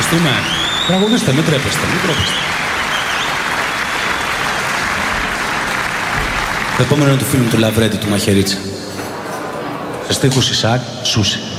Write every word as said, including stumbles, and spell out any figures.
Ευχαριστούμε. Τραγουδίστε, μην τρέπεστε, μην τρέπεστε. Το επόμενο είναι του φίλου του Λαβρέντη, του Μαχαιρίτσα. Σε στίχους Ισάκ Σούση.